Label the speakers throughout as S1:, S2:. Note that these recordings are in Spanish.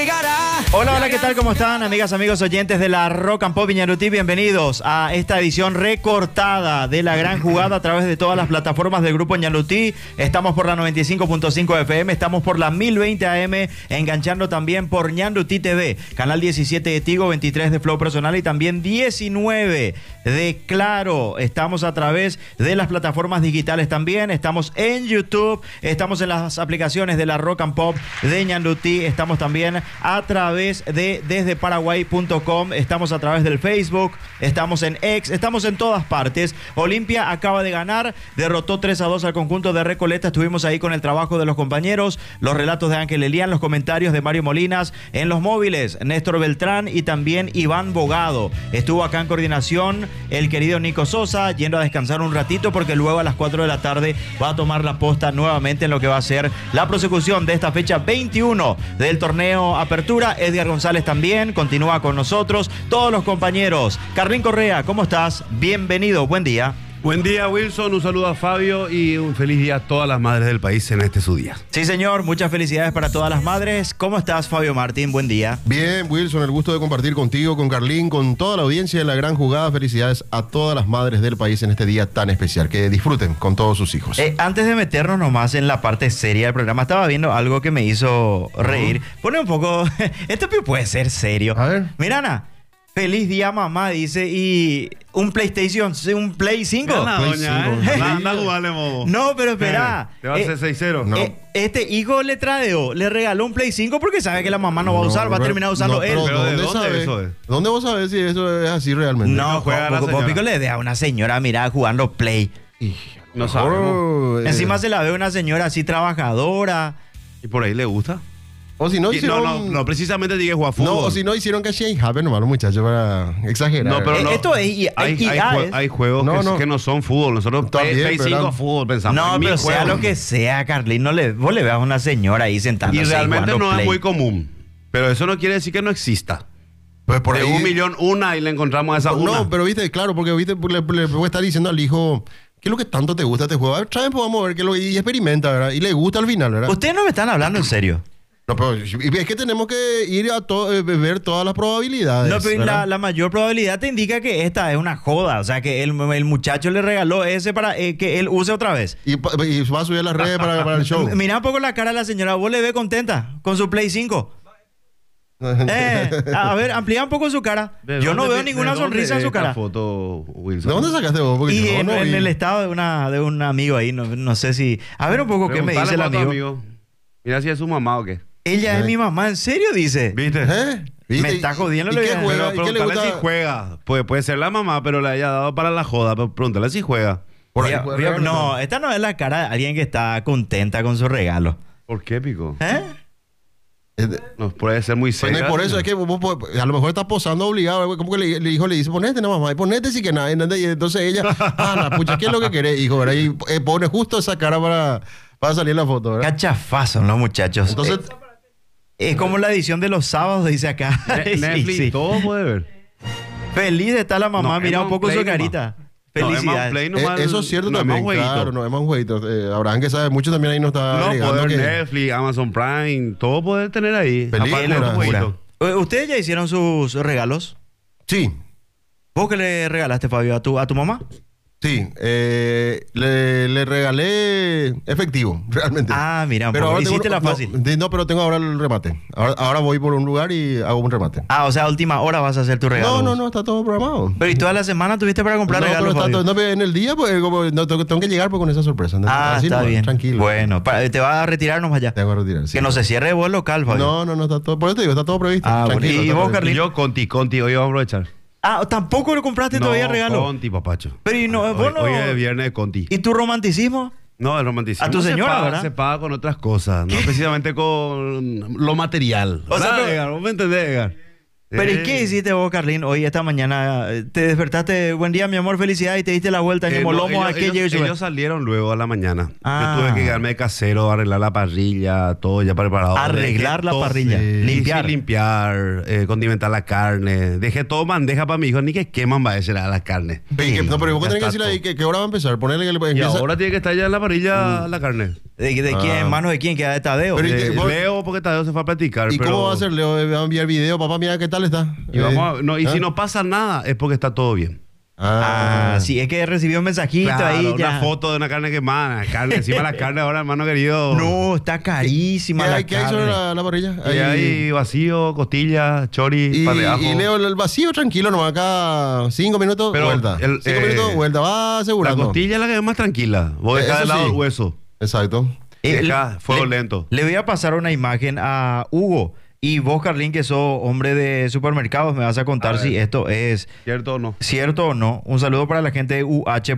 S1: Hola, hola, ¿qué tal? ¿Cómo están, amigas, amigos oyentes de la Rock and Pop Ñandutí? Bienvenidos a esta edición recortada de La Gran Jugada a través de todas las plataformas del Grupo Ñandutí. Estamos por la 95.5 FM, estamos por la 1020 AM, enganchando también por Ñandutí TV, canal 17 de Tigo, 23 de Flow Personal y también 19 de Claro. Estamos a través de las plataformas digitales también, estamos en YouTube, estamos en las aplicaciones de la Rock and Pop de Ñandutí, estamos también a través de desdeparaguay.com, estamos a través del Facebook, estamos en X, estamos en todas partes. Olimpia acaba de ganar, derrotó 3-2 al conjunto de Recoleta. Estuvimos ahí con el trabajo de los compañeros, los relatos de Ángel Elián, los comentarios de Mario Molinas, en los móviles Néstor Beltrán y también Iván Bogado. Estuvo acá en coordinación el querido Nico Sosa, yendo a descansar un ratito porque luego a las 4 de la tarde va a tomar la posta nuevamente en lo que va a ser la prosecución de esta fecha 21 del torneo Apertura. Edgar González también continúa con nosotros, todos los compañeros. Carlín Correa, ¿cómo estás? Bienvenido, buen día.
S2: Buen día, Wilson, un saludo a Fabio y un feliz día a todas las madres del país en este su día.
S1: Sí, señor, muchas felicidades para todas las madres. ¿Cómo estás, Fabio Martín? Buen día.
S3: Bien, Wilson, el gusto de compartir contigo, con Carlín, con toda la audiencia de La Gran Jugada. Felicidades a todas las madres del país en este día tan especial. Que disfruten con todos sus hijos.
S1: Antes de meternos nomás en la parte seria del programa, estaba viendo algo que me hizo reír. Pone un poco... Esto puede ser serio.
S3: A ver.
S1: Mira, Ana. Feliz día, mamá, dice, y un PlayStation, un Play 5.
S2: Play 5. Anda a jugarle, modo.
S1: No, pero espera.
S2: Te va a hacer 6-0.
S3: No.
S1: Este hijo le regaló un Play 5 porque sabe que la mamá no va a usar, va a terminar usando él.
S2: Pero ¿de
S3: ¿dónde
S2: dónde
S3: sabe?
S2: eso es?
S3: ¿Dónde vos sabés si eso es así realmente?
S1: No,
S2: juega la señora.
S1: vos pico le ve a una señora, mira, jugando Play.
S2: No sabemos.
S1: Encima se la ve una señora así trabajadora.
S2: ¿Y por ahí le gusta?
S3: O si no hicieron...
S2: No, precisamente tiene que jugar fútbol.
S3: No, o si no hicieron que Shane Happen nomás los muchachos para exagerar.
S2: No, pero no.
S1: Esto es
S2: Hay juegos que no son fútbol. Nosotros Play 5 fútbol pensamos.
S1: No, pero sea lo que sea, Carlín, vos le veas a una señora ahí sentándose.
S2: Y realmente no
S1: Play.
S2: es muy común. Pero eso no quiere decir que no exista.
S3: Pues por
S2: De
S3: ahí...
S2: 1 millón, una y le encontramos a esa una.
S3: No, pero viste, claro, porque viste, le puede estar diciendo al hijo... ¿Qué es lo que tanto te gusta este juego? A ver, traen, pues vamos a ver qué es lo y experimenta, ¿verdad? Y le gusta al final, ¿verdad?
S1: Ustedes no me están hablando en serio.
S3: No, pero es que tenemos que ir a ver todas las probabilidades.
S1: No, pero la mayor probabilidad te indica que esta es una joda. O sea, que el muchacho le regaló ese para que él use otra vez.
S3: Y va a subir a las redes para el show.
S1: Mira un poco la cara de la señora. ¿Vos le ves contenta con su Play 5? A ver, amplía un poco su cara. Yo no veo ninguna sonrisa en su cara.
S2: Foto, Wilson?
S3: ¿De dónde sacaste vos? Porque
S1: Y
S3: yo
S1: en
S3: no vi.
S1: el estado de un amigo ahí, no sé si... A ver un poco qué me dice el amigo.
S2: Mira si es su mamá o qué.
S1: Ella es mi mamá, ¿en serio? Dice.
S2: ¿Viste?
S3: ¿Viste?
S1: Me está jodiendo
S3: ¿Y
S1: lo
S3: qué
S1: que-
S3: juega?
S2: Pero
S3: ¿Y qué le
S2: pregúntale
S3: gusta?
S2: si juega. Puede ser la mamá, pero le haya dado para la joda. Pero pregúntale si juega.
S3: Por ahí
S1: Voy a-
S3: puede
S1: voy a-
S3: regalar.
S1: no, esta no es la cara de alguien que está contenta con su regalo.
S2: ¿Por qué, Pico?
S1: ¿Eh?
S2: No, puede ser muy
S3: Pues
S2: serio.
S3: no, y por eso es que a lo mejor está posando obligado. Como que el hijo le dice, ponete, no mamá, y ponete sí que nada. Y entonces ella, la pucha, ¿qué es lo que querés, hijo? ¿Verdad? Y pone justo esa cara para salir en la foto, ¿verdad?
S1: Cachafaz son los muchachos.
S3: Entonces,
S1: Es como la edición de los sábados, dice acá. Sí,
S2: Netflix,
S1: sí.
S2: todo puede ver.
S1: Feliz está la mamá,
S2: No,
S1: mira
S2: es
S1: un poco
S2: más
S1: su
S2: Play
S1: carita.
S2: No, es más
S1: Felicidades.
S2: Play nomás,
S3: eso es cierto
S2: no es más
S3: también,
S2: jueguito.
S3: claro, no es más jueguito. Abraham que sabe mucho también ahí nos está
S2: No,
S3: agregando
S2: puede ver
S3: que...
S2: Netflix, Amazon Prime, todo puede tener ahí.
S3: Película,
S2: Aparte de los
S3: locura.
S2: jueguitos.
S1: ¿Ustedes ya hicieron sus regalos?
S3: Sí,
S1: ¿Vos qué le regalaste, Fabio, a tu mamá?
S3: sí. Le regalé efectivo, realmente.
S1: Ah, mira,
S3: Pero ahora
S1: hiciste
S3: tengo,
S1: la fácil.
S3: No, pero tengo ahora el remate. Ahora voy por un lugar y hago un remate.
S1: Ah, o sea, a última hora vas a hacer tu regalo.
S3: No, está todo programado.
S1: Pero ¿y toda la semana tuviste para comprar
S3: No,
S1: regalos,
S3: pero está
S1: Fabio?
S3: todo, no, pero en el día, pues, como, no, tengo que llegar pues, con esa sorpresa. ¿no?
S1: Ah,
S3: Así
S1: está
S3: nomás,
S1: bien.
S3: Tranquilo.
S1: Bueno, te vas a retirarnos allá.
S3: Tengo que retirar. Sí.
S1: Que no se cierre vos el local, Fabio.
S3: No, está todo. Por eso te digo, está todo previsto.
S1: Ah, bueno.
S3: Tranquilo.
S1: ¿Y
S3: está
S1: vos,
S3: todo previsto.
S1: Carlín?
S2: Y yo, Conti, hoy vamos a aprovechar.
S1: Ah, tampoco lo compraste todavía regalo.
S2: Conti, papacho.
S1: Pero y no, vos no.
S2: Hoy es viernes de Conti.
S1: ¿Y tu romanticismo?
S2: No, el romanticismo.
S1: A tu señora, ¿verdad?
S2: Se paga con otras cosas, no precisamente con lo material.
S1: O sea,
S2: ¿verdad,
S1: pero-
S2: Edgar? ¿Vos me entendés, Edgar?
S1: Pero ¿y qué hiciste vos, Carlín, hoy esta mañana? Te despertaste, buen día, mi amor, felicidad, y te diste la vuelta en el
S2: No,
S1: lomo aquella.
S2: ellos salieron luego a la mañana.
S1: Ah.
S2: Yo tuve que quedarme de casero, arreglar la parrilla, todo ya preparado.
S1: Arreglar
S2: Dejé
S1: la
S2: todo-
S1: parrilla,
S2: Sí,
S1: limpiar.
S2: sí, limpiar, condimentar la carne. Dejé todo bandeja para mi hijo, ni que queman va a ser a la carne.
S3: No, pero vos
S2: Ya
S3: tenés que
S2: está
S3: decirle ahí que hora va a empezar. Ponerle que le
S2: Y
S3: empieza.
S2: ahora tiene que estar ya en la parrilla la carne.
S1: ¿De quién? ¿En manos de quién? Queda de Tadeo.
S3: Pero
S2: Leo, porque Tadeo se fue a platicar.
S3: ¿Y
S2: pero...
S3: cómo va a ser, Leo? Va a enviar video, papá, mira qué tal está.
S2: Y, si no pasa nada, es porque está todo bien.
S1: Sí, es que recibió un mensajito
S2: Claro,
S1: ahí ya.
S2: una foto de una carne quemada. Carne, encima de la carne ahora, hermano querido.
S1: No, está carísima la
S3: ¿Qué hay sobre
S1: carne.
S3: la parrilla?
S2: Y hay vacío, costilla, chori, pan de ajo.
S3: Y Leo, el vacío tranquilo, nomás acá 5 minutos,
S2: Pero
S3: vuelta. 5 minutos, vuelta, va
S2: La
S3: asegurando.
S2: costilla es la que es más tranquila. Vos dejás de
S3: Eso
S2: lado
S3: sí.
S2: el hueso.
S3: Exacto.
S2: Deja fuego lento.
S1: Le voy a pasar una imagen a Hugo. Y vos, Carlín, que sos hombre de supermercados, me vas a contar si esto es
S2: ¿Cierto o no?
S1: cierto o no. Un saludo para la gente de UH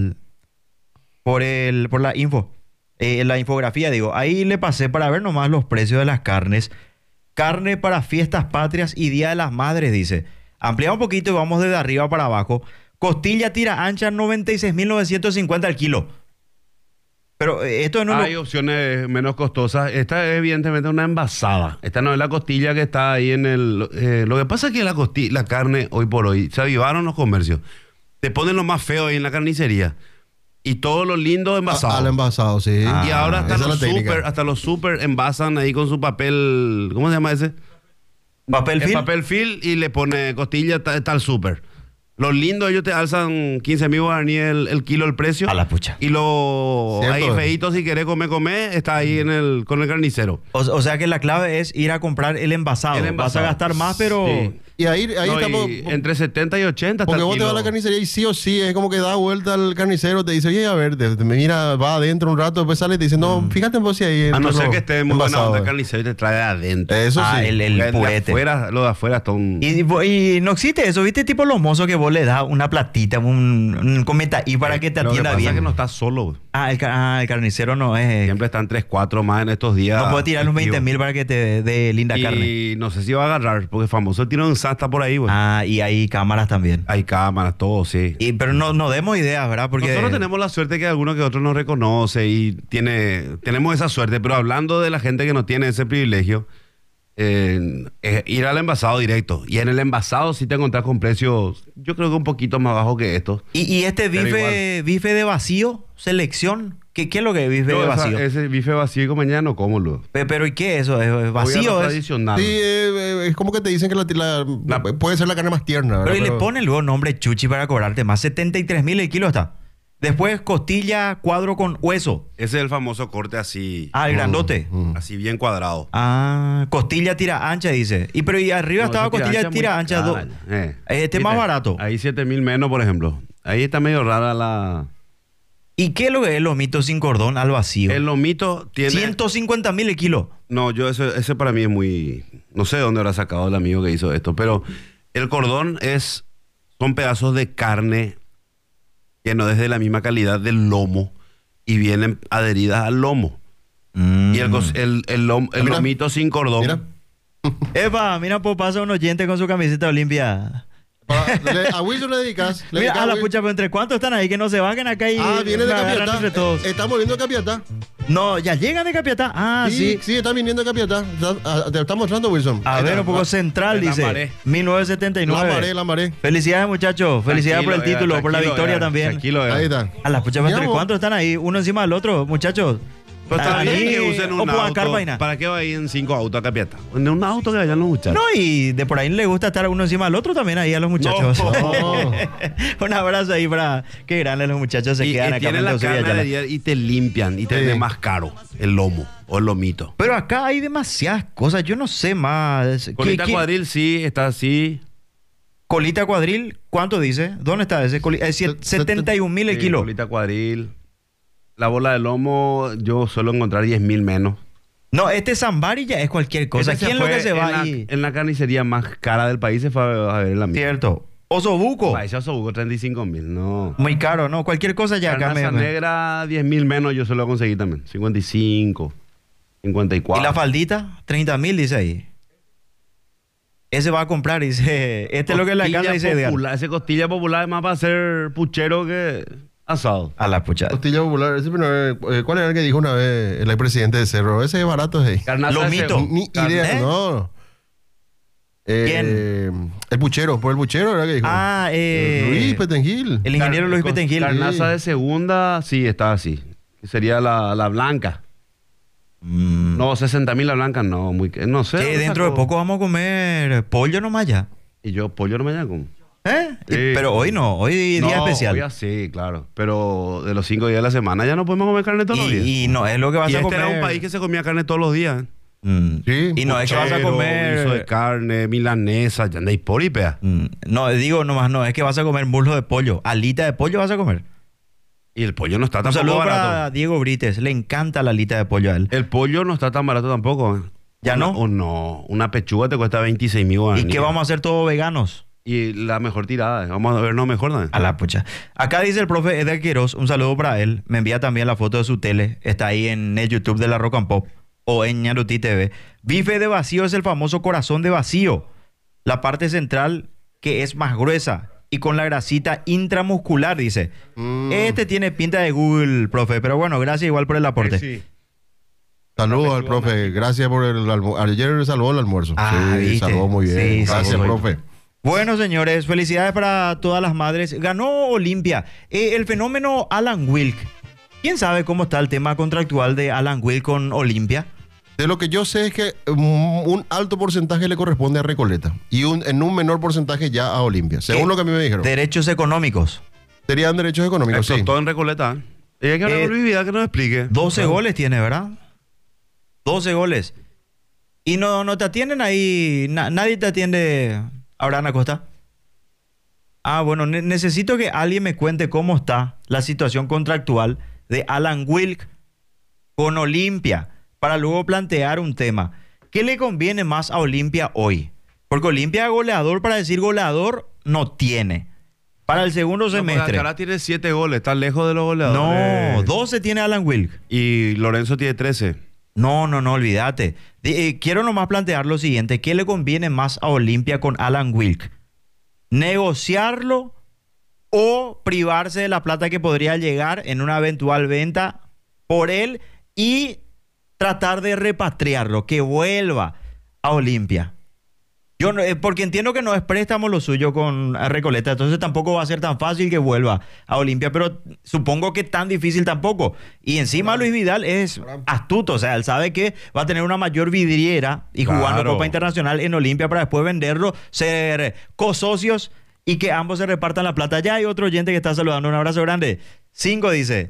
S1: por la info. La infografía, digo. Ahí le pasé para ver nomás los precios de las carnes. Carne para fiestas patrias y Día de las Madres, dice. Amplía un poquito y vamos desde arriba para abajo. Costilla tira ancha, 96.950 al kilo. Pero esto no
S2: Hay opciones menos costosas. Esta es evidentemente una envasada. Esta no es la costilla que está ahí en el... lo que pasa es que la carne, hoy por hoy, se avivaron los comercios. Te ponen lo más feo ahí en la carnicería. Y todo lo lindo envasado.
S3: Al envasado, sí.
S2: Y ahora
S3: hasta
S2: los super envasan ahí con su papel... ¿Cómo se llama ese?
S1: papel
S2: El
S1: film.
S2: papel film y le pone costilla tal super. Los lindos, ellos te alzan 15.000 guaraníes el kilo, el precio.
S1: A la pucha.
S2: Y lo
S3: Cierto.
S2: ahí feíto, si querés comer, está ahí con el carnicero.
S1: O sea que la clave es ir a comprar el envasado.
S2: El envasado.
S1: Vas a gastar más, pero...
S2: Sí.
S3: Y ahí
S2: No,
S3: estamos...
S2: y entre 70 y 80 está
S3: Porque
S2: el
S3: vos te
S2: kilo.
S3: vas a la carnicería y sí o sí, es como que da vuelta al carnicero, te dice, oye, a ver, mira, va adentro un rato, después sale y te dice, no, fíjate vos si ahí...
S2: A no ser
S3: lo
S2: que esté muy buena
S3: envasado,
S2: onda el carnicero y te trae de adentro.
S3: Eso sí.
S1: el purete.
S2: Lo de afuera está un...
S1: Y no existe eso, ¿viste? Tipo los mozos que vos le das una platita, un cometa y para que te
S2: Lo que
S1: atienda
S2: pasa
S1: bien.
S2: es que no está solo, güey.
S1: El carnicero no es...
S2: Siempre están 3, 4 más en estos días.
S1: No puede tirar los
S2: festivos.
S1: 20.000 para que te dé linda carne.
S2: Y no sé si va a agarrar, porque famoso el tiro de Santa por ahí, güey.
S1: Y hay cámaras también.
S2: Hay cámaras, todo, sí.
S1: Pero no demos ideas, ¿verdad? Porque
S2: Nosotros tenemos la suerte que alguno que otro nos reconoce y tenemos esa suerte, pero hablando de la gente que no tiene ese privilegio, ir al envasado directo. Y en el envasado sí te encontrás con precios, yo creo que un poquito más bajos que estos.
S1: ¿Y este
S2: Pero
S1: bife de vacío, selección? ¿Qué es lo que es bife
S2: Yo
S1: de vacío?
S2: ese bife vacío y mañana no como, luego.
S1: Pero ¿y qué es eso? ¿Es vacío?
S2: Obviamente
S1: Es?
S2: tradicional.
S3: Sí, es como que te dicen que puede ser la carne más tierna, ¿verdad?
S1: Pero y le ponen luego nombre chuchi para cobrarte más. 73.000 el kilo está. Después costilla cuadro con hueso.
S2: Ese es el famoso corte así,
S1: El grandote.
S2: así bien cuadrado.
S1: Costilla tira ancha, dice. Pero y arriba
S2: No,
S1: estaba
S2: esa
S1: costilla
S2: muy
S1: tira ancha.
S2: cara,
S1: Este más barato.
S2: Ahí 7.000 menos, por ejemplo. Ahí está medio rara la...
S1: ¿Y qué es lo que es el lomito sin cordón al vacío?
S2: El lomito tiene...
S1: 150.000 el kilo.
S2: No, ese para mí es muy... No sé de dónde habrá sacado el amigo que hizo esto, pero el cordón son pedazos de carne que no es de la misma calidad del lomo y vienen adheridas al lomo. Y el lomito sin cordón...
S3: Mira.
S1: Epa, mira, pues pasa un oyente con su camiseta Olimpia.
S3: A Wilson le dedicas.
S1: Mira, a la pucha, pero ¿entre cuántos están ahí? Que no se bajen acá y
S3: Viene de
S1: me agarran entre
S3: Capiatá.
S1: todos.
S3: Estamos viendo Capiatá.
S1: No, ya llegan de Capiatá. Sí.
S3: Sí, está viniendo de Capiatá. Te está mostrando, Wilson.
S1: A
S3: Ahí
S1: ver,
S3: está.
S1: un poco central,
S2: de la
S1: dice.
S2: Maré.
S1: 1979.
S3: La maré.
S1: Felicidades, muchachos. Felicidades por el título, por la victoria también.
S2: Tranquilo,
S3: Ahí está.
S1: A la pucha, pero ¿entre
S3: Digamos-
S1: cuántos están ahí? Uno encima del otro, muchachos.
S2: Pero está bien
S1: Ahí,
S2: que usen un
S1: o puedan
S2: auto.
S1: carvaina.
S2: ¿Para qué va a ir en 5 autos a Capiatá? En un auto que vayan los muchachos.
S1: No, y de por ahí le gusta estar uno encima del otro también ahí a los muchachos.
S3: No.
S1: Un abrazo ahí para que grandes los muchachos se
S2: y
S1: quedan acá.
S2: tienen la
S1: Mendoza y
S2: carne
S1: Ayala.
S2: de día y te limpian y te venden más caro el lomo o el lomito.
S1: Pero acá hay demasiadas cosas, yo no sé más.
S2: Colita
S1: ¿Qué-
S2: cuadril sí, está así.
S1: Colita cuadril, ¿cuánto dice? ¿Dónde está ese? 71.000 el
S2: Sí,
S1: kilo.
S2: Colita cuadril. La bola de lomo yo suelo encontrar 10.000 menos.
S1: No, este Zambari ya es cualquier cosa.
S2: Ese
S1: ¿Quién es lo
S2: fue
S1: que se va
S2: en la,
S1: ahí?
S2: en la carnicería más cara del país se fue a ver la mía.
S1: Cierto. Osobuco.
S2: País Osobuco 35.000, no.
S1: Muy caro, ¿no? Cualquier cosa ya acá
S2: Carnaza negra 10.000 menos yo suelo conseguir también. 55, 54.
S1: ¿Y la faldita? 30.000 dice ahí. Ese va a comprar, dice. Este es lo que la
S2: Costilla
S1: casa dice Edgar.
S2: popular, ese costilla popular es más para hacer puchero que asado.
S1: A la pucha.
S3: Costilla popular. ¿Cuál era el que dijo una vez el expresidente de Cerro? Ese es barato, ese.
S2: Carnaza de
S1: Lomito.
S2: Cerro.
S3: Ni idea,
S1: ¿Eh?
S3: no.
S1: ¿Quién?
S3: El puchero, por el puchero era que dijo. Luis Petengil.
S1: el ingeniero Luis Petengil.
S2: Carnaza de segunda, sí, está así. Que sería la blanca. No, 60.000 la blanca, no, no sé.
S1: Che, dentro de poco vamos a comer pollo nomás ya.
S2: Y yo pollo no me llamo.
S1: Pero hoy no, hoy día especial.
S2: Hoy sí, claro. Pero de los 5 días de la semana ya no podemos comer carne todos los días.
S1: Y no es lo que vas a comer.
S2: Era un país que se comía carne todos los días.
S1: Sí, y no es que vas a comer
S2: guiso de carne, milanesa, ya andáis por y pea.
S1: No, digo nomás, no es que vas a comer muslo de pollo, alita de pollo vas a comer.
S2: Y el pollo no está tan
S1: barato. Un saludo
S2: barato.
S1: para Diego Brites, le encanta la alita de pollo a él.
S2: El pollo no está tan barato tampoco.
S1: ¿Ya no?
S2: O no, una pechuga te cuesta 26.000 guaraníes.
S1: ¿Y qué vamos a hacer todos veganos?
S2: Y la mejor tirada, vamos a vernos mejor también.
S1: A la pucha. Acá dice el profe Edgar Quiroz, un saludo para él. Me envía también la foto de su tele. Está ahí en el YouTube de la Rock and Pop o en Ñarutí TV. Bife de vacío es el famoso corazón de vacío. La parte central que es más gruesa y con la grasita intramuscular, dice. Este tiene pinta de Google, profe. Pero bueno, gracias igual por el aporte.
S2: Sí.
S3: Saludos al profe. Gracias por el almuerzo. Ayer salvó el almuerzo. Sí,
S1: ¿viste?
S3: salvó muy bien.
S1: Sí,
S3: gracias, profe.
S1: Bueno, señores, felicidades para todas las madres. Ganó Olimpia. El fenómeno Alan Wilk. ¿Quién sabe cómo está el tema contractual de Alan Wilk con Olimpia?
S3: De lo que yo sé es que un alto porcentaje le corresponde a Recoleta y en un menor porcentaje ya a Olimpia, según lo que a mí me dijeron.
S1: Derechos económicos.
S3: Serían derechos económicos, sí.
S2: Todo en Recoleta. Y hay que hablar con Luis Vidal que nos explique.
S1: 12 goles tiene, ¿verdad? 12 goles. Y no te atienden ahí, nadie te atiende. Abraham Acosta. Bueno, necesito que alguien me cuente cómo está la situación contractual de Alan Wilk con Olimpia para luego plantear un tema. ¿Qué le conviene más a Olimpia hoy? Porque Olimpia goleador, para decir goleador, no tiene. Para el segundo semestre.
S2: Alcaraz tiene 7 goles, está lejos de los goleadores.
S1: No, 12 tiene Alan Wilk.
S2: Y Lorenzo tiene 13.
S1: No, olvídate. Quiero nomás plantear lo siguiente. ¿Qué le conviene más a Olimpia con Alan Wilk? ¿Negociarlo o privarse de la plata que podría llegar en una eventual venta por él y tratar de repatriarlo, que vuelva a Olimpia? Yo no, porque entiendo que no es préstamo lo suyo con Recoleta, entonces tampoco va a ser tan fácil que vuelva a Olimpia, pero supongo que tan difícil tampoco. Y encima Luis Vidal es astuto, o sea, él sabe que va a tener una mayor vidriera y jugando Copa Internacional en Olimpia para después venderlo, ser cosocios y que ambos se repartan la plata. Ya hay otro oyente que está saludando, un abrazo grande. 5 dice...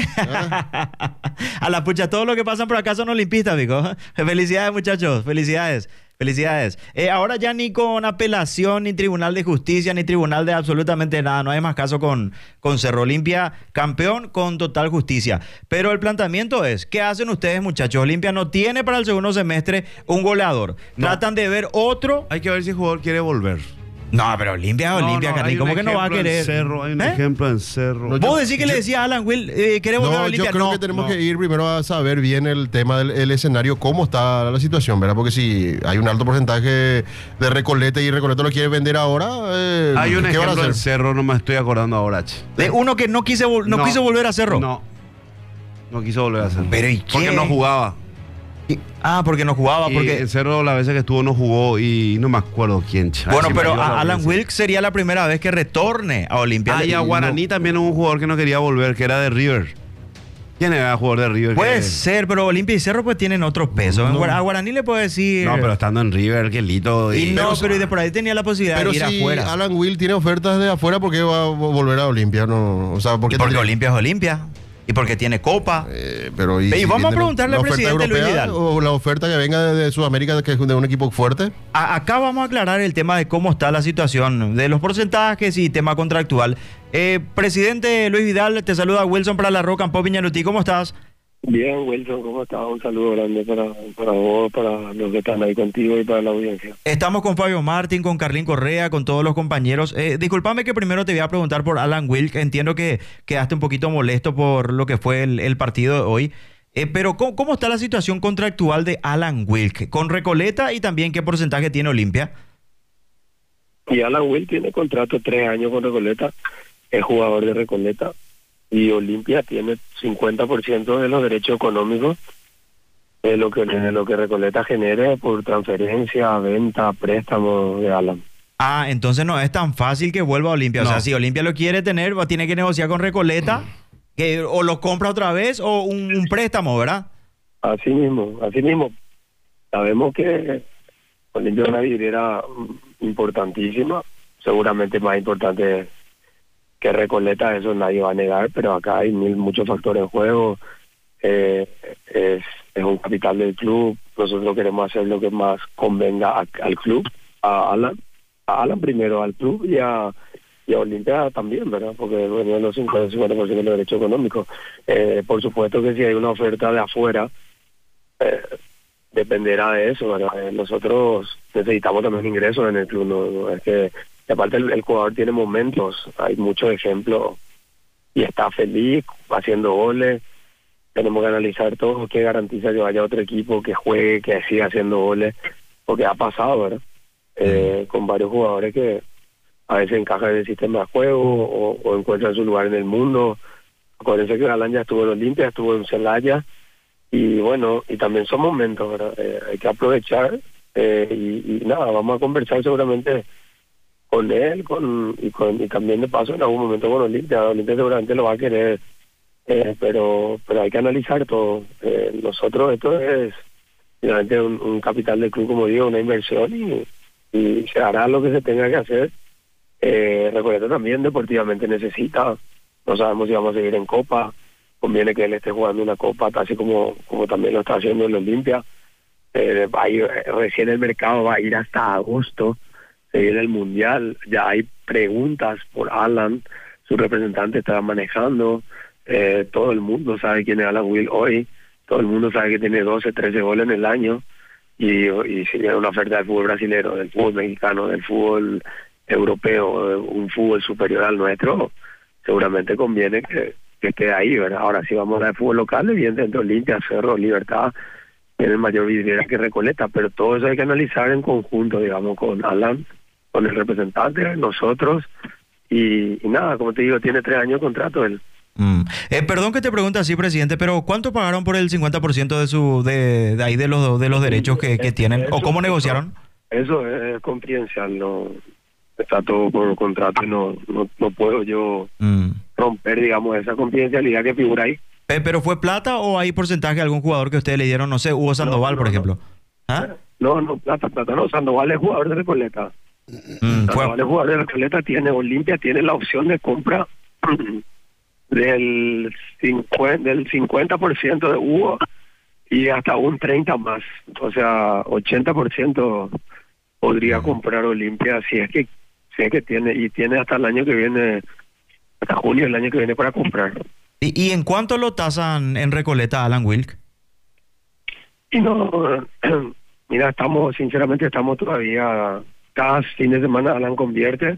S1: A la pucha, todo lo que pasan por acá son olimpistas, amigo. Felicidades, muchachos, felicidades. Ahora ya ni con apelación, ni tribunal de justicia, ni tribunal de absolutamente nada. No hay más caso con Cerro. Olimpia, campeón con total justicia. Pero el planteamiento es, ¿qué hacen ustedes, muchachos? Olimpia no tiene para el segundo semestre un goleador. Tratan de ver otro.
S2: Hay que ver si el jugador quiere volver.
S1: No, pero Olimpia, Carly, ¿cómo que no va a querer?
S2: Hay un ejemplo en Cerro.
S1: ¿Vos decís que le decía a Alan Will, ¿querés volver a Olimpia?
S3: Yo creo que tenemos que ir primero a saber bien el tema del escenario, cómo está la situación, ¿verdad? Porque si hay un alto porcentaje de Recoleta y Recoleta lo quiere vender ahora,
S2: hay un
S3: ¿qué van a
S2: ejemplo
S3: hacer?
S2: en Cerro, no me estoy acordando ahora.
S1: De uno que no quiso volver a Cerro.
S2: No quiso volver a Cerro.
S1: ¿Pero y qué?
S2: Porque no jugaba.
S1: Porque no jugaba. Porque
S2: en Cerro las veces que estuvo no jugó y no me acuerdo quién.
S1: Bueno, pero Alan Wilk sería la primera vez que retorne a Olimpia.
S2: Y a Guaraní también hubo un jugador que no quería volver, que era de River. ¿Quién era el jugador de River?
S1: Puede ser, pero Olimpia y Cerro pues tienen otro peso. A Guaraní le puedo decir...
S2: No, pero estando en River, qué lito.
S1: Pero de por ahí tenía la posibilidad de ir afuera.
S3: Pero si Alan Wilk tiene ofertas de afuera, ¿por qué va a volver a Olimpia? No, o sea,
S1: porque Olimpia es Olimpia. Y porque tiene copa.
S3: Y
S1: vamos a preguntarle al presidente Luis Vidal.
S3: O la oferta que venga de Sudamérica, que es de un equipo fuerte.
S1: Acá vamos a aclarar el tema de cómo está la situación, de los porcentajes y tema contractual. Presidente Luis Vidal, te saluda Wilson para la Rock and Pop Ñarutí. ¿Cómo estás?
S4: Bien, Wilson, ¿cómo estás? Un saludo grande para vos, para los que están ahí contigo y para la audiencia.
S1: Estamos con Fabio Martín, con Carlín Correa, con todos los compañeros. Discúlpame que primero te voy a preguntar por Alan Wilk. Entiendo que quedaste un poquito molesto por lo que fue el partido de hoy. Pero ¿cómo está la situación contractual de Alan Wilk con Recoleta y también qué porcentaje tiene Olimpia?
S4: Y Alan Wilk tiene contrato 3 años con Recoleta, es jugador de Recoleta. Y Olimpia tiene 50% de los derechos económicos de lo que Recoleta genere por transferencia, venta, préstamo de Alan.
S1: Entonces no es tan fácil que vuelva a Olimpia. No. O sea, si Olimpia lo quiere tener, tiene que negociar con Recoleta, que o lo compra otra vez o un préstamo, ¿verdad?
S4: Así mismo, así mismo. Sabemos que Olimpia es una vidriera importantísima, seguramente más importante que Recoleta, eso nadie va a negar, pero acá hay muchos factores en juego. Es un capital del club. Nosotros queremos hacer lo que más convenga al club, a Alan primero, al club y a Olimpia también, ¿verdad? Porque bueno, los 50% de los derechos económicos. Por supuesto que si hay una oferta de afuera, dependerá de eso, ¿verdad? Nosotros necesitamos también ingresos en el club, no es que, y aparte el jugador tiene momentos, hay muchos ejemplos y está feliz haciendo goles. Tenemos que analizar todo, qué garantiza que vaya a otro equipo, que juegue, que siga haciendo goles, porque ha pasado, ¿verdad? Con varios jugadores que a veces encajan en el sistema de juego o encuentran su lugar en el mundo. Acuérdense que Galán ya estuvo en Olimpia, estuvo en Celaya, y bueno, y también son momentos, ¿verdad? Hay que aprovechar, y nada, vamos a conversar seguramente con él, y también de paso en algún momento con Olimpia. Olimpia seguramente lo va a querer, pero hay que analizar todo. Nosotros, esto es finalmente un capital del club, como digo, una inversión, y se hará lo que se tenga que hacer. Recoleta también deportivamente necesita, no sabemos si vamos a seguir en Copa, conviene que él esté jugando una Copa, así como también lo está haciendo en Olimpia. Va a ir, recién el mercado va a ir hasta agosto, se viene el Mundial, ya hay preguntas por Alan, su representante está manejando, todo el mundo sabe quién es Alan Will hoy, todo el mundo sabe que tiene 12, 13 goles en el año, y si viene una oferta del fútbol brasileño, del fútbol mexicano, del fútbol europeo, un fútbol superior al nuestro, seguramente conviene que esté ahí, ¿verdad? Ahora, si vamos a ver fútbol local, evidentemente Olimpia, Cerro, Libertad tienen mayor vidriera que Recoleta, pero todo eso hay que analizar en conjunto, digamos, con Alan, con el representante, nosotros, y nada, como te digo, tiene 3 años de contrato él.
S1: Perdón que te pregunte así, presidente, pero ¿cuánto pagaron por el 50% de ahí de los derechos que tienen? ¿O cómo negociaron?
S4: Eso es confidencial, no está todo por contrato y no puedo yo romper, digamos, esa confidencialidad que figura ahí.
S1: ¿Pero fue plata o hay porcentaje de algún jugador que ustedes le dieron? No sé, Hugo Sandoval, por ejemplo. ¿Ah?
S4: No, plata, no. Sandoval es jugador de Recoleta. Sandoval es jugador de Recoleta, tiene Olimpia, tiene la opción de compra del 50% de Hugo y hasta un 30% más. O sea, 80% podría comprar Olimpia si es que tiene, y tiene hasta el año que viene, hasta junio del año que viene para comprar.
S1: ¿Y en cuánto lo tasan en Recoleta, Alan Wilk?
S4: Y no, mira, sinceramente estamos todavía, cada fin de semana Alan convierte,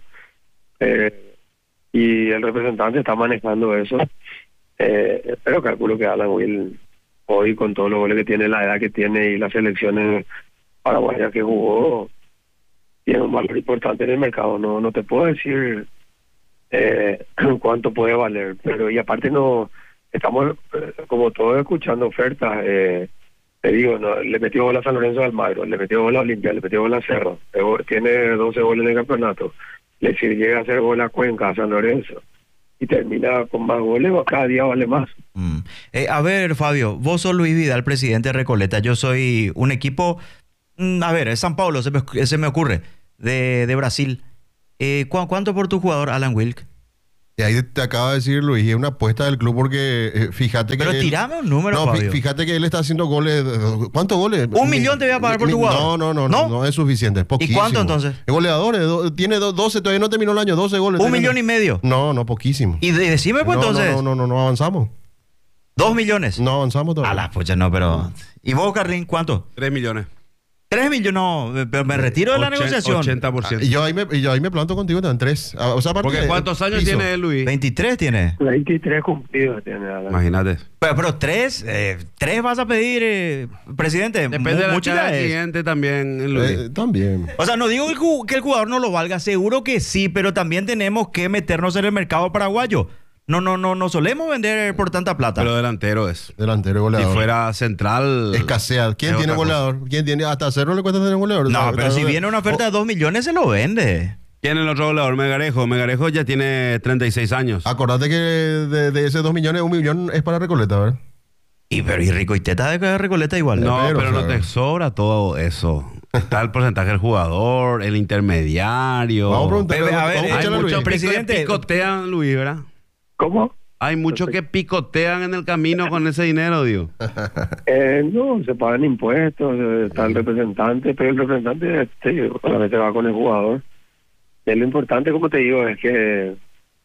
S4: y el representante está manejando eso, pero calculo que Alan Will hoy, con todos los goles que tiene, la edad que tiene y las selecciones paraguayas que jugó, tiene un valor importante en el mercado. No te puedo decir cuánto puede valer, pero y aparte no estamos como todos escuchando ofertas. Te digo, le metió gol a San Lorenzo de Almagro, le metió gol a Olimpia, le metió gol a Cerro, tiene 12 goles en el campeonato, le llega a hacer gol a Cuenca, a San Lorenzo, y termina con más goles, cada día vale más.
S1: A ver, Fabio, vos sos Luis Vidal, presidente de Recoleta, yo soy un equipo, a ver, es San Paulo, se me ocurre, de Brasil. ¿Cuánto por tu jugador, Alan Wilk?
S3: Y ahí te acaba de decir, Luis, es una apuesta del club porque fíjate que...
S1: Pero tirame un número,
S3: no,
S1: Fabio.
S3: Fíjate que él está haciendo goles... ¿Cuántos goles?
S1: 1 millón te voy a pagar por tu jugador.
S3: No es suficiente, es poquísimo.
S1: ¿Y cuánto entonces?
S3: El goleador, tiene 12, todavía no terminó el año, 12 goles.
S1: 1,5 millones.
S3: No, poquísimo.
S1: Y decime pues entonces.
S3: No avanzamos.
S1: 2 millones.
S3: No avanzamos todavía.
S1: A la pucha, no, pero... ¿Y vos, Carlín, cuánto?
S2: 3 millones.
S1: 3 millones, no, pero me retiro de la negociación.
S2: 80%.
S3: Yo ahí me planto contigo en 3. O sea,
S2: porque ¿cuántos años tiene Luis?
S1: 23 tiene.
S4: 23 cumplidos tiene.
S2: Imagínate.
S1: Pero 3 vas a pedir, presidente.
S2: Depende de la cara del cliente también, Luis.
S3: También.
S1: O sea, no digo que el jugador no lo valga, seguro que sí, pero también tenemos que meternos en el mercado paraguayo. No solemos vender por tanta plata.
S2: Pero delantero es.
S3: Delantero, goleador.
S2: Si fuera central...
S3: Escasea. ¿Quién tiene goleador? ¿Quién tiene? Hasta Cerro le cuesta tener goleador.
S1: No, pero si viene una oferta de 2 millones, se lo vende.
S2: ¿Quién es el otro goleador? Megarejo. Megarejo ya tiene 36 años.
S3: Acordate que de ese 2 millones, 1 millón es para Recoleta, ¿verdad?
S1: Y Rico y Teta de Recoleta igual.
S2: No, pero no
S3: ¿sabes?
S2: te sobra todo eso. Está el porcentaje del jugador, el intermediario.
S3: Vamos a preguntarle,
S1: Pepe, a ver,
S3: vamos a
S2: Hay
S3: escucharle a
S2: muchos
S3: Luis.
S1: presidente.
S2: que picotean, Luis, ¿verdad?
S4: ¿Cómo?
S2: Hay muchos que picotean en el camino con ese dinero, digo.
S4: No, se pagan impuestos, está el representante, pero el representante solamente va con el jugador. Y lo importante, como te digo, es que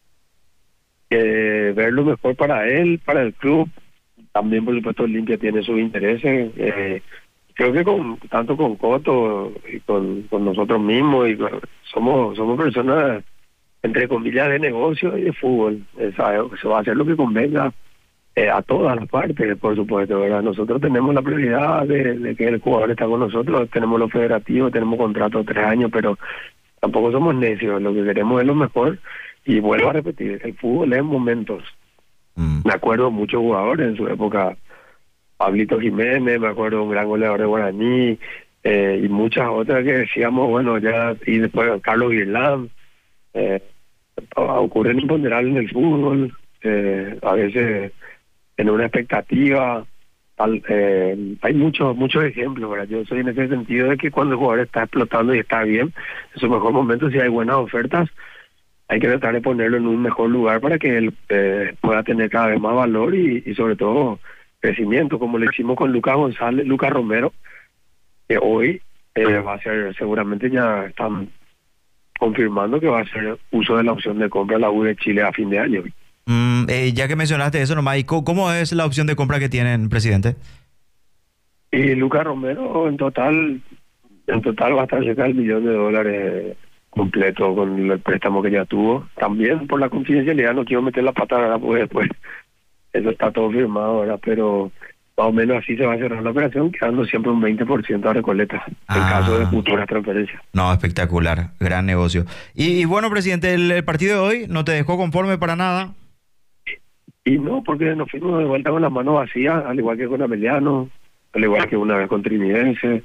S4: ver lo mejor para él, para el club. También, por supuesto, Olimpia tiene sus intereses. Creo que tanto con Coto y con nosotros mismos, somos personas, entre comillas, de negocio y de fútbol. Se va a hacer lo que convenga a todas las partes, por supuesto, ¿verdad? Nosotros tenemos la prioridad de que el jugador está con nosotros, tenemos los federativos, tenemos contratos de 3 años, pero tampoco somos necios, lo que queremos es lo mejor. Y vuelvo a repetir, el fútbol es momentos. Me acuerdo muchos jugadores en su época, Pablito Jiménez, me acuerdo un gran goleador de Guaraní, y muchas otras que decíamos, bueno, ya, y después Carlos Guirlán. Ocurren imponderables en el fútbol, a veces en una expectativa. Hay muchos ejemplos, ¿verdad? Yo soy en ese sentido de que cuando el jugador está explotando y está bien, en su mejor momento, si hay buenas ofertas, hay que tratar de ponerlo en un mejor lugar para que él pueda tener cada vez más valor y sobre todo crecimiento, como lo hicimos con Lucas Romero, que hoy va a ser, seguramente ya están confirmando que va a hacer uso de la opción de compra la U de Chile a fin de año.
S1: Ya que mencionaste eso nomás, ¿y cómo es la opción de compra que tienen, presidente?
S4: Y Lucas Romero en total va a estar cerca del $1.000.000 completo con el préstamo que ya tuvo. También por la confidencialidad no quiero meter la pata, ¿verdad? Porque después eso está todo firmado, ¿verdad? Pero más o menos así se va a cerrar la operación, quedando siempre un 20% a Recoleta en caso de futuras transferencias.
S1: No, espectacular, gran negocio. Y bueno, presidente, el partido de hoy no te dejó conforme para nada.
S4: Y no, porque nos fuimos de vuelta con las manos vacías, al igual que con Ameliano, al igual que una vez con Trinidense.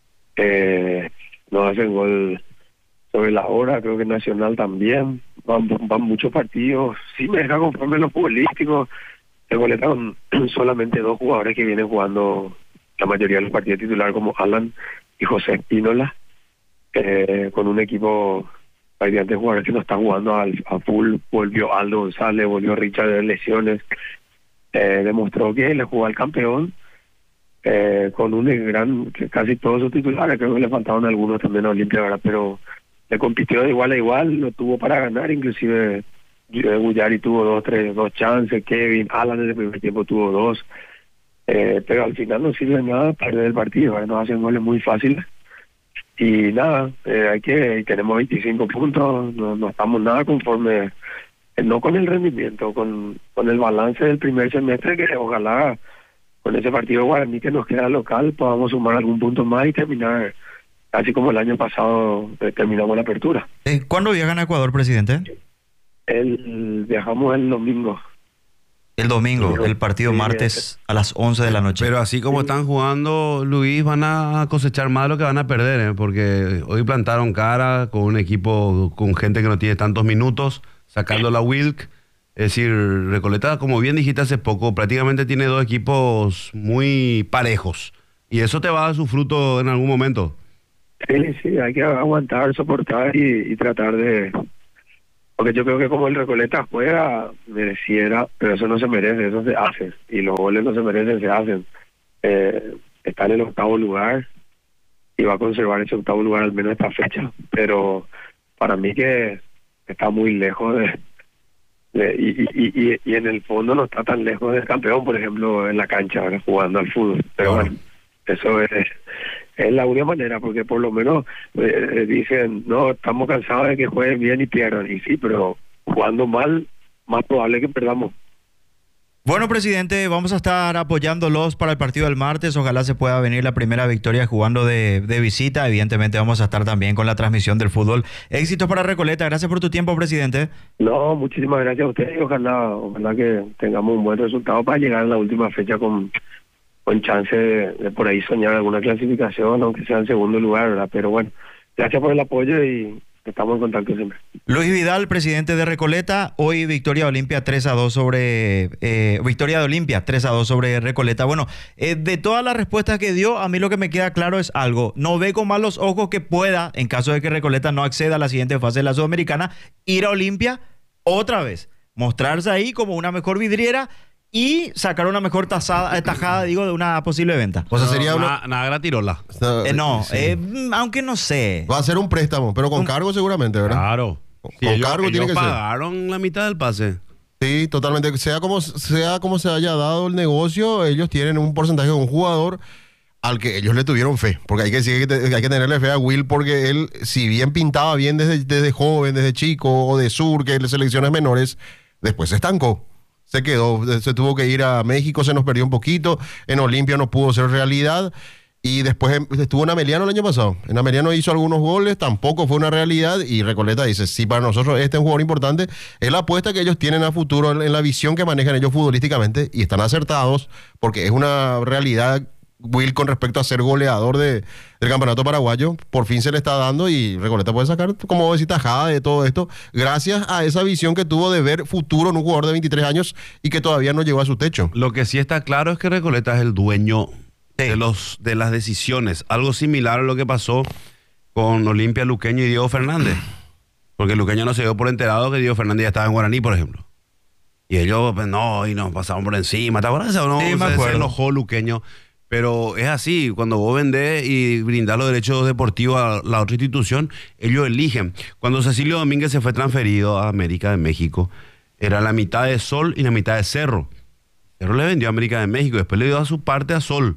S4: Nos hacen gol sobre la hora, creo que Nacional también. Van muchos partidos. Sí me deja conforme en lo futbolístico. Recoleta con solamente 2 jugadores que vienen jugando la mayoría de los partidos titulares, como Alan y José Espínola, con un equipo de jugadores que no está jugando a full. Volvió Aldo González, volvió Richard de lesiones. Demostró que le jugó al campeón con un que casi todos sus titulares, creo que le faltaban algunos también a Olimpia, ¿verdad? Pero le compitió de igual a igual, lo tuvo para ganar, inclusive Guyari tuvo 2 chances, Kevin, Alan en el primer tiempo tuvo 2, pero al final no sirve nada perder el partido, ¿verdad? Nos hacen goles muy fáciles y nada, tenemos 25 puntos, no estamos nada conformes, no con el rendimiento, con el balance del primer semestre, que ojalá con ese partido Guaraní que nos queda local podamos sumar algún punto más y terminar así como el año pasado terminamos la apertura.
S1: ¿Cuándo viajan a Ecuador, presidente?
S4: Viajamos el domingo.
S1: El domingo,
S4: Sí,
S1: el partido
S4: sí,
S1: martes a las 11 de la noche.
S2: Pero así como están jugando, Luis, van a cosechar más de lo que van a perder, ¿eh? Porque hoy plantaron cara con un equipo, con gente que no tiene tantos minutos, sacando la Wilk. Es decir, Recoleta, como bien dijiste hace poco, prácticamente tiene 2 equipos muy parejos. Y eso te va a dar su fruto en algún momento.
S4: Sí, hay que aguantar, soportar y tratar de... Porque yo creo que como el Recoleta juega, mereciera, pero eso no se merece, eso se hace. Y los goles no se merecen, se hacen. Está en el 8º lugar y va a conservar ese 8º lugar al menos esta fecha. Pero para mí que está muy lejos y en el fondo no está tan lejos del campeón, por ejemplo, en la cancha, ahora jugando al fútbol. Pero bueno, eso es la única manera, porque por lo menos dicen, no, estamos cansados de que jueguen bien y pierdan. Y sí, pero jugando mal, más probable que perdamos.
S1: Bueno, presidente, vamos a estar apoyándolos para el partido del martes. Ojalá se pueda venir la primera victoria jugando de visita. Evidentemente vamos a estar también con la transmisión del fútbol. Éxitos para Recoleta. Gracias por tu tiempo, presidente.
S4: No, muchísimas gracias a ustedes y ojalá que tengamos un buen resultado para llegar a la última fecha con chance de por ahí soñar alguna clasificación, aunque sea en segundo lugar, ¿verdad? Pero bueno, gracias por el apoyo y estamos en contacto siempre.
S1: Luis Vidal, presidente de Recoleta, hoy victoria de Olimpia 3-2 sobre Recoleta. Bueno, de todas las respuestas que dio, a mí lo que me queda claro es algo. No ve con malos ojos que pueda, en caso de que Recoleta no acceda a la siguiente fase de la Sudamericana, ir a Olimpia otra vez, mostrarse ahí como una mejor vidriera y sacar una mejor tajada, digo, de una posible venta.
S3: O sea, sería
S2: nada gratirola.
S1: Aunque no sé.
S3: Va a ser un préstamo, pero con cargo seguramente, ¿verdad?
S2: Claro. Sí,
S3: Con cargo tiene que ser.
S2: pagaron la mitad del pase.
S3: Sí, totalmente. Sea como se haya dado el negocio, ellos tienen un porcentaje de un jugador al que ellos le tuvieron fe. Porque hay que decir que hay que tenerle fe a Will, porque él, si bien pintaba bien desde joven, desde chico, o de sur, que en selecciones menores, después se estancó. Se quedó, se tuvo que ir a México, se nos perdió un poquito. En Olimpia no pudo ser realidad. Y después estuvo en Ameliano el año pasado. En Ameliano hizo algunos goles, tampoco fue una realidad. Y Recoleta dice, sí, para nosotros este es un jugador importante. Es la apuesta que ellos tienen a futuro en la visión que manejan ellos futbolísticamente. Y están acertados porque es una realidad, Will, con respecto a ser goleador del campeonato paraguayo. Por fin se le está dando y Recoleta puede sacar, como vos decís, tajada de todo esto, gracias a esa visión que tuvo de ver futuro en un jugador de 23 años y que todavía no llegó a su techo.
S2: Lo que sí está claro es que Recoleta es el dueño de las decisiones. Algo similar a lo que pasó con Olimpia, Luqueño y Diego Fernández. Porque Luqueño no se dio por enterado que Diego Fernández ya estaba en Guaraní, por ejemplo. Y ellos, pues no, y nos pasaron por encima. ¿Te acuerdas o no?
S1: Sí, me acuerdo.
S2: Se enojó Luqueño. Pero es así, cuando vos vendés y brindás los derechos deportivos a la otra institución, ellos eligen. Cuando Cecilio Domínguez se fue transferido a América de México, era la mitad de Sol y la mitad de Cerro. Cerro le vendió a América de México, después le dio a su parte a Sol.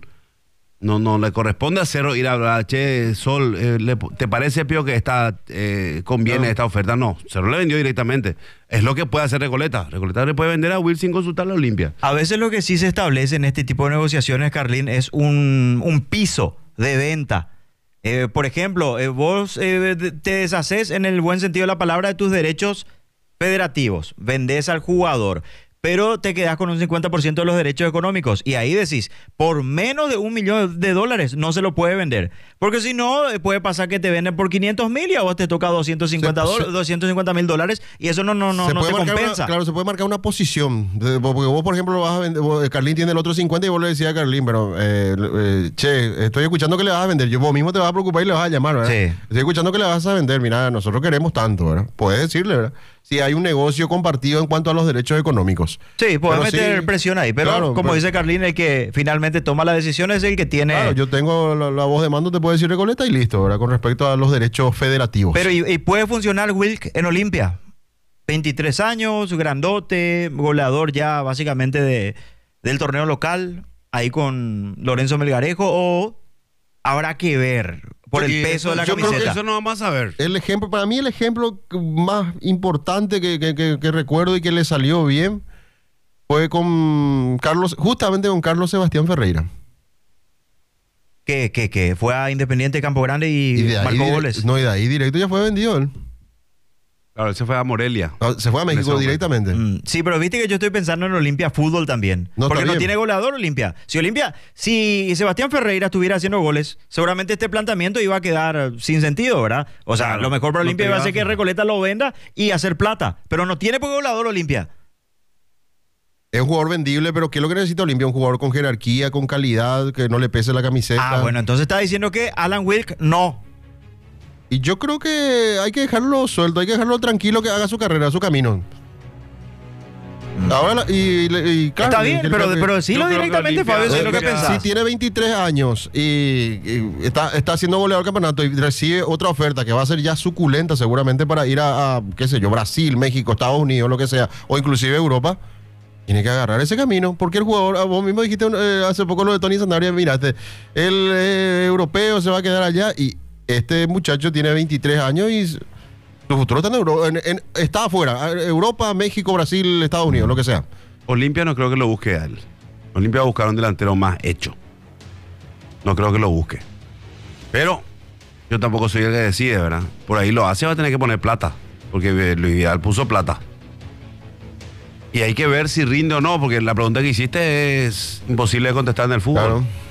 S2: No le corresponde a Cerro ir a hablar, che, Sol, ¿te parece, Pío, que conviene esta oferta? No, Cerro le vendió directamente. Es lo que puede hacer Recoleta. Recoleta le puede vender a Will sin consultar a Olimpia.
S1: A veces lo que sí se establece en este tipo de negociaciones, Carlín, es un piso de venta. Por ejemplo, vos te deshaces en el buen sentido de la palabra de tus derechos federativos, vendés al jugador, pero te quedás con un 50% de los derechos económicos. Y ahí decís, por menos de $1 millón no se lo puede vender. Porque si no, puede pasar que te venden por 500,000 y a vos te toca $250,000 y eso no te compensa.
S3: Claro, se puede marcar una posición. Porque vos, por ejemplo, lo vas a vender, Carlín tiene el otro 50 y vos le decías a Carlín, pero, che, estoy escuchando que le vas a vender. Vos mismo te vas a preocupar y le vas a llamar, ¿verdad?
S1: Sí.
S3: Estoy escuchando que le vas a vender. Mira, nosotros queremos tanto, ¿verdad? Puedes decirle, ¿verdad? Si hay un negocio compartido en cuanto a los derechos económicos.
S1: Sí, puedes meter presión ahí, pero
S3: claro,
S1: como dice Carlín, el que finalmente toma la decisión es el que tiene...
S3: Claro, yo tengo la voz de mando, te puedo decir Recoleta y listo, ¿verdad? Con respecto a los derechos federativos.
S1: Pero y puede funcionar Wilk en Olimpia. 23 años, grandote, goleador ya básicamente del torneo local, ahí con Lorenzo Melgarejo, o habrá que ver por el peso de la
S2: camiseta. Yo creo que eso no vamos a ver.
S3: Para mí el ejemplo más importante que recuerdo y que le salió bien fue con justamente con Carlos Sebastián Ferreira.
S1: Que fue a Independiente Campo Grande y marcó goles.
S3: No, y de ahí directo ya fue vendido él.
S2: Claro, él se fue a Morelia.
S3: Se fue a México directamente.
S1: Sí, pero viste que yo estoy pensando en Olimpia Fútbol también. Porque no tiene goleador Olimpia. Si Sebastián Ferreira estuviera haciendo goles, seguramente este planteamiento iba a quedar sin sentido, ¿verdad? O sea, lo mejor para Olimpia iba a ser que Recoleta lo venda y hacer plata. Pero no tiene goleador Olimpia.
S3: Es un jugador vendible, pero ¿qué es lo que necesita Olimpia? Un jugador con jerarquía, con calidad, que no le pese la camiseta.
S1: Bueno, entonces está diciendo que Alan Wilk no.
S3: Y yo creo que hay que dejarlo suelto, hay que dejarlo tranquilo, que haga su carrera, su camino. Ahora, claro,
S1: está bien, pero decilo directamente, Fabio, si es lo que pensás.
S3: Si tiene 23 años y está haciendo goleador del campeonato y recibe otra oferta que va a ser ya suculenta seguramente para ir a qué sé yo, Brasil, México, Estados Unidos, lo que sea, o inclusive Europa, tiene que agarrar ese camino, porque el jugador, vos mismo dijiste hace poco lo de Tony Sanabria, miraste, el europeo se va a quedar allá y este muchacho tiene 23 años y su futuro está está afuera. Europa, México, Brasil, Estados Unidos, lo que sea.
S2: Olimpia no creo que lo busque a él. Olimpia va a buscar un delantero más hecho. No creo que lo busque. Pero yo tampoco soy el que decide, ¿verdad? Por ahí lo hace, va a tener que poner plata. Porque Luis Vidal puso plata. Y hay que ver si rinde o no, porque la pregunta que hiciste es imposible de contestar en el fútbol.
S3: Claro.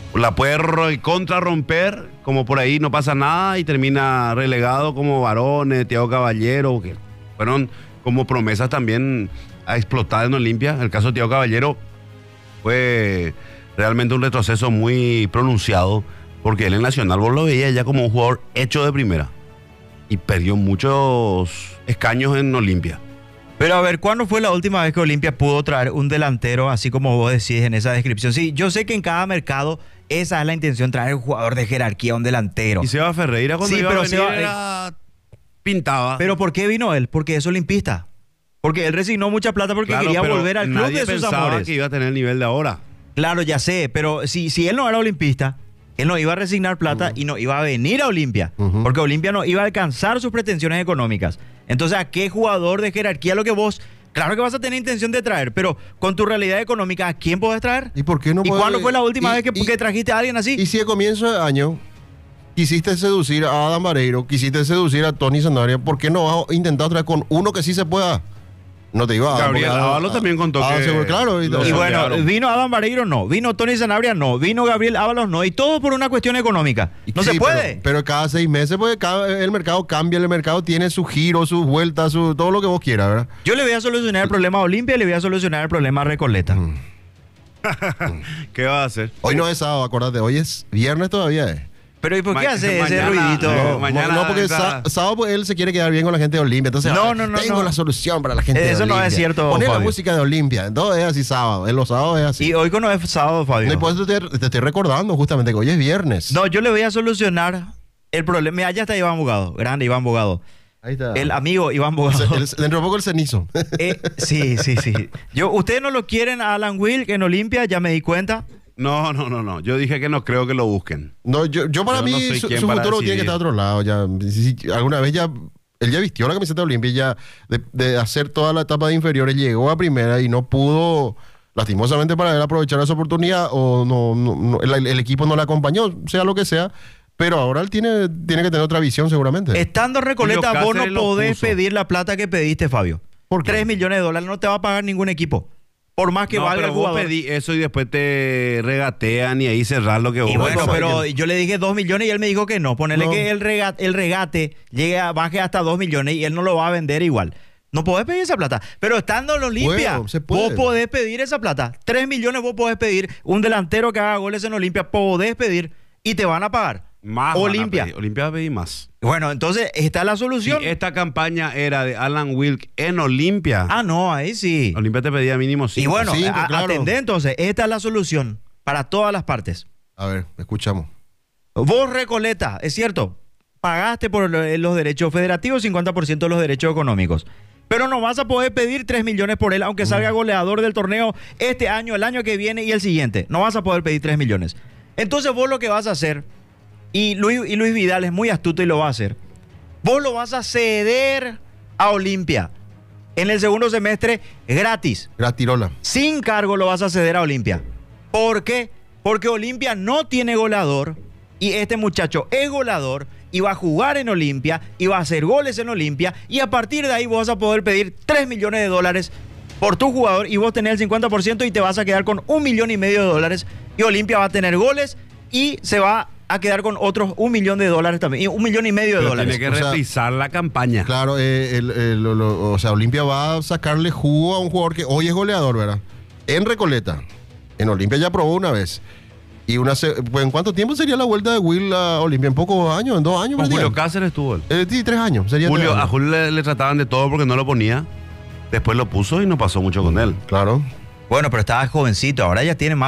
S2: la puede contrarromper, como por ahí no pasa nada y termina relegado como Varones, Thiago Caballero, que fueron como promesas también a explotar en Olimpia. El caso de Thiago Caballero fue realmente un retroceso muy pronunciado, porque él en Nacional vos lo veías ya como un jugador hecho de primera y perdió muchos escaños en Olimpia.
S1: Pero a ver, ¿cuándo fue la última vez que Olimpia pudo traer un delantero, así como vos decís en esa descripción? Sí, yo sé que en cada mercado esa es la intención, traer un jugador de jerarquía, un delantero.
S2: Y Seba Ferreira cuando
S1: Sí,
S2: iba
S1: pero
S2: a venir
S1: Seba-
S2: era- pintaba.
S1: ¿Pero por qué vino él? Porque es olimpista. Porque él resignó mucha plata porque
S2: Claro,
S1: quería
S2: pero
S1: volver al club
S2: nadie
S1: de sus
S2: pensaba
S1: amores.
S2: que iba a tener el nivel de ahora.
S1: Claro, ya sé, pero si él no era olimpista, él no iba a resignar plata y no iba a venir a Olimpia, porque Olimpia no iba a alcanzar sus pretensiones económicas. Entonces, ¿a qué jugador de jerarquía lo que vos... Claro que vas a tener intención de traer, pero con tu realidad económica, ¿a quién podés traer?
S3: ¿Y por qué no
S1: ¿Y
S3: podés-
S1: cuándo fue la última vez que
S3: y-
S1: trajiste a alguien así?
S3: Y si a comienzo de año quisiste seducir a Adam Vareiro, quisiste seducir a Tony Sanabria, ¿por qué no vas a intentar otra vez con uno que sí se pueda? No te iba a
S2: Gabriel Ábalos también contó que
S3: seguro, claro.
S1: Y bueno,
S2: sondearon.
S1: vino Adam Vareiro, no. Vino Tony Sanabria, no. Vino Gabriel Ábalos, no. Y todo por una cuestión económica. No
S3: Sí,
S1: se puede.
S3: Pero cada 6 meses, pues el mercado cambia, el mercado tiene su giro, sus vueltas, todo lo que vos quieras, ¿verdad?
S1: Yo le voy a solucionar el problema a Olimpia y le voy a solucionar el problema a Recoleta.
S2: ¿Qué va a hacer?
S3: Hoy no es sábado, acordate, hoy es viernes todavía.
S1: Pero ¿y por qué hace ese
S2: mañana-
S1: ruidito?
S2: mañana
S3: no, porque
S2: entra-
S3: sábado pues, él se quiere quedar bien con la gente de Olimpia. Entonces,
S1: No, no, no,
S3: tengo
S1: no.
S3: la solución para la gente de
S1: Eso
S3: Olimpia.
S1: no es cierto,
S3: Poner la
S1: Fabio.
S3: música de Olimpia. Entonces es así sábado. En los sábados es así.
S1: Y hoy no es sábado, Fabio.
S3: No, y por eso te estoy recordando justamente que hoy es viernes.
S1: No, yo le voy a solucionar el problema. Mira, allá está Iván Bogado, grande Iván Bogado.
S3: Ahí está.
S1: El amigo Iván Bogado.
S3: Dentro de poco el cenizo.
S1: Sí. Ustedes no lo quieren a Alan Wilk en Olimpia, ya me di cuenta.
S2: No. Yo dije que no creo que lo busquen.
S3: No, yo para
S2: Yo
S3: mí
S2: no soy
S3: su
S2: quien para
S3: futuro tiene que
S2: decidir.
S3: estar a otro lado. Ya, alguna vez él ya vistió la camiseta de Olimpia y ya de hacer toda la etapa de inferiores llegó a primera y no pudo, lastimosamente para él, aprovechar esa oportunidad o el equipo no le acompañó, sea lo que sea. Pero ahora él tiene que tener otra visión seguramente.
S1: Estando Recoleta,
S2: Julio
S1: vos no
S2: Cáceres lo
S1: podés
S2: puso.
S1: pedir la plata que pediste, Fabio.
S3: ¿Por qué?
S1: 3 millones de dólares no te va a pagar ningún equipo. Por más que
S2: No,
S1: valga
S2: pero
S1: el
S2: vos
S1: jugador.
S2: pedí eso y después te regatean y ahí cerrar lo que vos
S1: Y bueno,
S2: vas a
S1: pero
S2: pedir.
S1: yo le dije 2 millones y él me dijo que no. Ponerle
S3: No.
S1: que el regate baje hasta 2 millones y él no lo va a vender igual. No podés pedir esa plata. Pero estando en Olimpia,
S3: Bueno, se puede.
S1: vos podés pedir esa plata. 3 millones vos podés pedir. Un delantero que haga goles en Olimpia, podés pedir y te van a pagar.
S2: Más van a
S1: Olimpia.
S2: pedir. Olimpia va a pedir más.
S1: Bueno, entonces está la
S2: Si
S1: solución.
S2: esta campaña era de Alan Wilk en Olimpia,
S1: Ah, no, ahí sí.
S2: Olimpia te pedía mínimo 5.
S1: Y bueno,
S3: Cinco, claro.
S1: atendé entonces. Esta es la solución para todas las partes.
S3: A ver, escuchamos.
S1: Vos, Recoleta, es cierto, pagaste por los derechos federativos 50% de los derechos económicos. Pero no vas a poder pedir 3 millones por él, aunque salga goleador del torneo este año, el año que viene y el siguiente. No vas a poder pedir 3 millones. Entonces vos lo que vas a hacer, y Luis Vidal es muy astuto y lo va a hacer, vos lo vas a ceder a Olimpia en el segundo semestre gratis.
S3: Gratirola.
S1: Sin cargo lo vas a ceder a Olimpia. ¿Por qué? Porque Olimpia no tiene goleador y este muchacho es goleador y va a jugar en Olimpia y va a hacer goles en Olimpia y a partir de ahí vos vas a poder pedir 3 millones de dólares por tu jugador y vos tenés el 50% y te vas a quedar con 1,5 millones y Olimpia va a tener goles y se va a quedar con otros $1 millón también y 1,5 millones de
S2: Pero
S1: dólares.
S2: tiene que
S3: O sea,
S2: reprisar la campaña.
S3: Claro, o sea, Olimpia va a sacarle jugo a un jugador que hoy es goleador, ¿verdad? En Recoleta. En Olimpia ya probó una vez. Y pues, ¿en cuánto tiempo sería la vuelta de Will a Olimpia? ¿En pocos años? ¿En 2 años?
S2: Con
S3: me
S2: Julio
S3: decían?
S2: Cáceres estuvo él.
S3: Sí, 3 años. Sería 3
S2: A
S3: años.
S2: Julio le trataban de todo porque no lo ponía. Después lo puso y no pasó mucho con él.
S3: Claro.
S1: Bueno, pero estaba jovencito, ahora ya tiene más